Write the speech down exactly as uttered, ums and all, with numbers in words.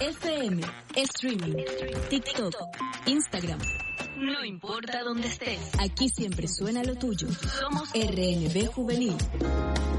F M, streaming, TikTok, Instagram. No importa dónde estés. Aquí siempre suena lo tuyo. Somos R N B Juvenil.